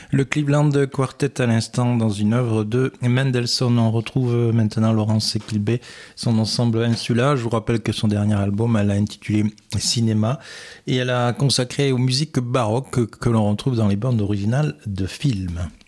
Le Cleveland Quartet à l'instant dans une œuvre de Mendelssohn. On retrouve maintenant Laurence Kilbé, son ensemble Insula. Je vous rappelle que son dernier album, elle a intitulé Cinéma et elle a consacré aux musiques baroques que l'on retrouve dans les bandes originales de films.